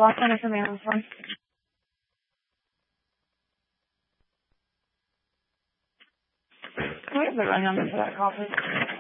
last one is the man one. What is the run number for that call, please?